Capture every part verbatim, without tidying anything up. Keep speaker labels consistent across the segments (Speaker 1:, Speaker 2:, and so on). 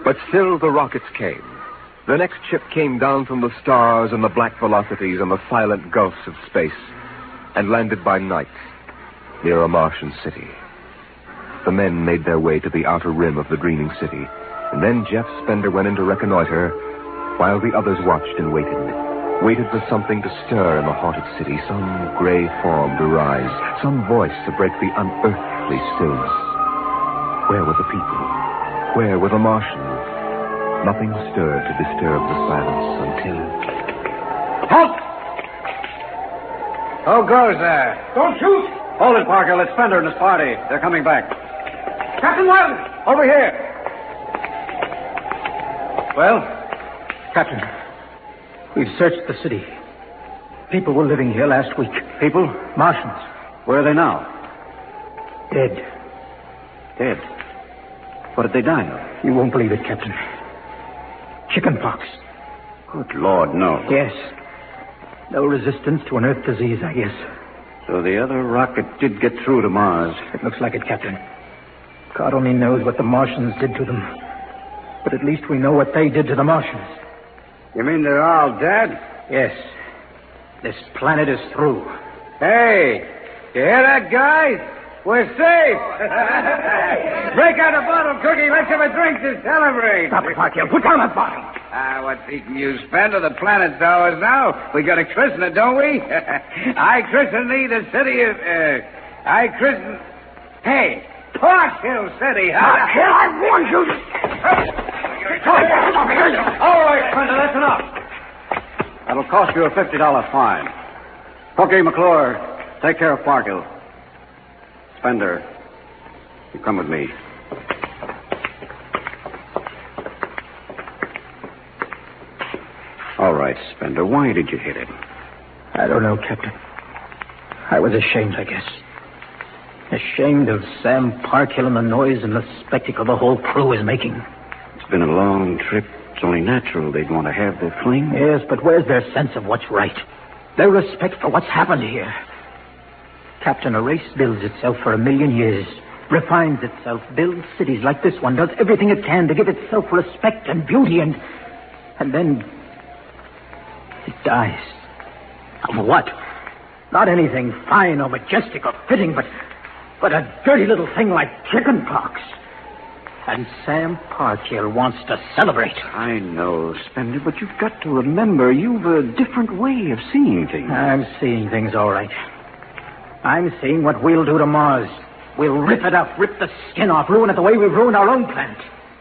Speaker 1: But still the rockets came. The next ship came down from the stars and the black velocities and the silent gulfs of space and landed by night near a Martian city. The men made their way to the outer rim of the dreaming city, and then Jeff Spender went in to reconnoiter while the others watched and waited. Waited for something to stir in the haunted city, some gray form to rise, some voice to break the unearthly stillness. Where were the people? Where were the Martians? Nothing stirred to disturb the silence until...
Speaker 2: Halt! Who goes there?
Speaker 3: Don't shoot!
Speaker 2: Hold it, Parker. It's Spender and his party. They're coming back.
Speaker 3: Captain Wilder!
Speaker 2: Over here. Well?
Speaker 3: Captain, we've searched the city. People were living here last week.
Speaker 2: People?
Speaker 3: Martians.
Speaker 2: Where are they now?
Speaker 3: Dead.
Speaker 2: Dead? What did they die of?
Speaker 3: You won't believe it, Captain. Chickenpox.
Speaker 2: Good Lord, no.
Speaker 3: Yes. No resistance to an Earth disease, I guess.
Speaker 2: So the other rocket did get through to Mars.
Speaker 3: It looks like it, Captain. God only knows what the Martians did to them. But at least we know what they did to the Martians.
Speaker 2: You mean they're all dead?
Speaker 3: Yes. This planet is through.
Speaker 2: Hey, you hear that, guys? We're safe. Break out a bottle, Cookie. Let's have a drink to celebrate.
Speaker 3: Stop it, Parker. Put down that bottle.
Speaker 2: Ah, what's eating you, Spender? The planet's ours now. We got to christen it, don't we? I christen thee the city of... Uh, I christen... Hey, Park Hill City, huh?
Speaker 3: Park Hill, I warned you.
Speaker 2: All right, Spender, that's enough. That'll cost you a fifty dollar fine. Cookie, McClure, take care of Park Hill. Spender, you come with me. All right, Spender, why did you hit him?
Speaker 3: I don't know, Captain. I was ashamed, I guess. Ashamed of Sam Parkhill and the noise and the spectacle the whole crew is making.
Speaker 2: It's been a long trip. It's only natural they'd want to have their fling.
Speaker 3: Yes, but where's their sense of what's right? Their respect for what's happened here? Captain, a race builds itself for a million years, refines itself, builds cities like this one, does everything it can to give itself respect and beauty, and... and then... it dies. Of what? Not anything fine or majestic or fitting, but... but a dirty little thing like chickenpox. And Sam Parkhill wants to celebrate.
Speaker 2: I know, Spender, but you've got to remember you've a different way of seeing things.
Speaker 3: I'm seeing things all right. I'm seeing what we'll do to Mars. We'll rip it up, rip the skin off, ruin it the way we've ruined our own planet.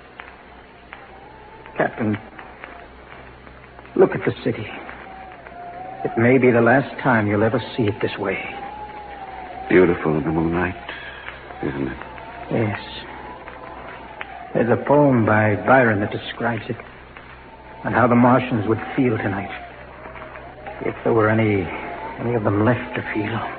Speaker 3: Captain, look at the city. It may be the last time you'll ever see it this way.
Speaker 2: Beautiful in the moonlight, isn't it?
Speaker 3: Yes. There's a poem by Byron that describes it, and how the Martians would feel tonight, if there were any, any of them left to feel.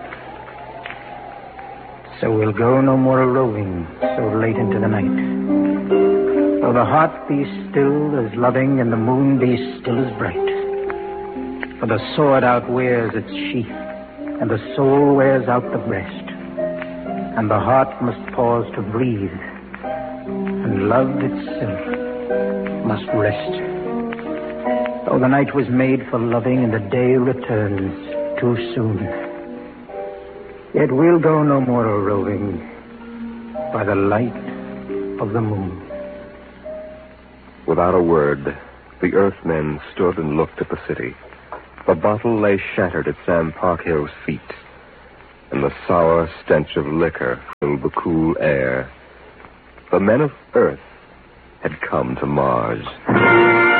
Speaker 3: So we'll go no more a-roving so late into the night. Though the heart be still as loving and the moon be still as bright. For the sword outwears its sheath, and the soul wears out the breast. And the heart must pause to breathe, and love itself must rest. Though the night was made for loving and the day returns too soon, yet we'll go no more a-roving by the light of the moon.
Speaker 1: Without a word, the Earthmen stood and looked at the city. The bottle lay shattered at Sam Parkhill's feet, and the sour stench of liquor filled the cool air. The men of Earth had come to Mars.